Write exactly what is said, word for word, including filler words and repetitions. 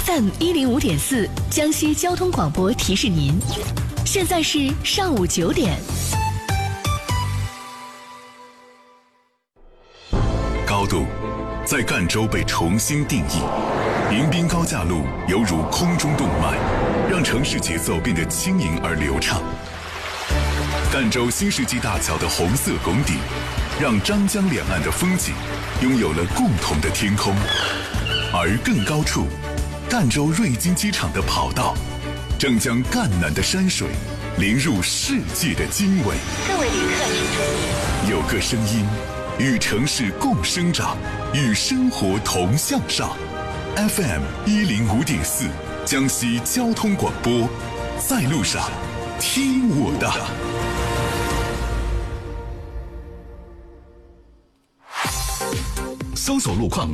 F M 一零五点四，江西交通广播提示您，现在是上午九点。 高度在赣州被重新定义，迎宾高架路犹如空中动脉，让城市节奏变得轻盈而流畅。赣州新世纪大桥的红色拱顶，让张江两岸的风景拥有了共同的天空。而更高处，赣州瑞金机场的跑道，正将赣南的山水淋入世界的经纬。 各位旅客请注意， 有个声音，与城市共生长，与生活同向上。F M 一零五点四，江西交通广播，在路上听我的。搜索路况。